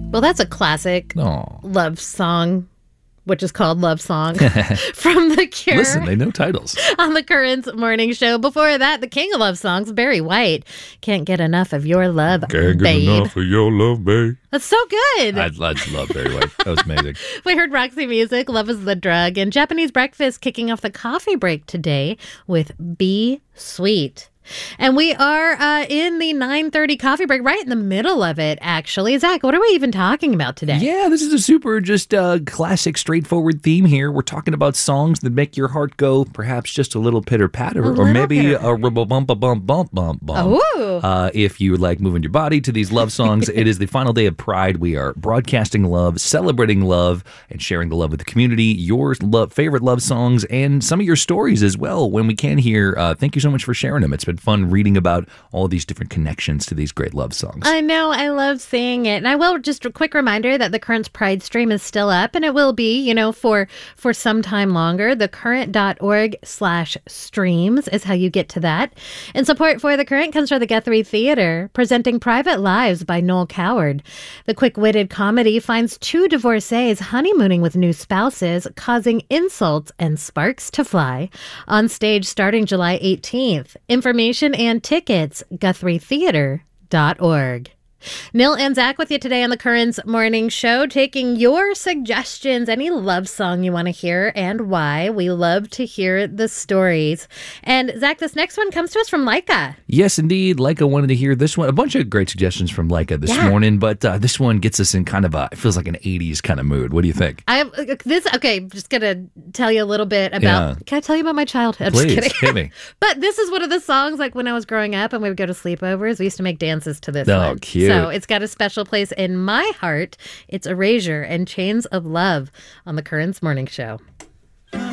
Well, that's a classic love song, which is called Love Song from The Cure. Listen, they know titles. On the Currents Morning Show. Before that, the king of love songs, Barry White. Can't get enough of your love, Can't babe. get enough of your love, babe. That's so good. I love Barry White. That was amazing. We heard Roxy Music, Love is the Drug, and Japanese Breakfast kicking off the coffee break today with Be Sweet. And we are in the 9:30 coffee break, right in the middle of it, actually. Zach, what are we even talking about today? Yeah, this is a super just classic, straightforward theme here. We're talking about songs that make your heart go perhaps just a little pitter-patter, or maybe a bump. If you like moving your body to these love songs, it is the final day of Pride. We are broadcasting love, celebrating love, and sharing the love with the community, your favorite love songs, and some of your stories as well when we can hear. Thank you so much for sharing them. It's been fun reading about all these different connections to these great love songs. I know. I love seeing it. And I will just a quick reminder that the Currents Pride stream is still up, and it will be, for some time longer. thecurrent.org/streams is how you get to that. And support for The Current comes from the Guthrie Theater, presenting Private Lives by Noel Coward. The quick-witted comedy finds two divorcees honeymooning with new spouses, causing insults and sparks to fly. On stage starting July 18th. Information and tickets, GuthrieTheater.org. Nil and Zach with you today on the Currents Morning Show, taking your suggestions, any love song you want to hear and why. We love to hear the stories. And Zach, this next one comes to us from Leica. Yes, indeed. Leica wanted to hear this one. A bunch of great suggestions from Leica this morning, but this one gets us in kind of it feels like an 80s kind of mood. What do you think? Just going to tell you a little bit about, Can I tell you about my childhood? Please, I'm just kidding. hit me. But this is one of the songs, like when I was growing up and we would go to sleepovers, we used to make dances to this one. Oh, cute. So it's got a special place in my heart. It's Erasure and Chains of Love on the Currents Morning Show.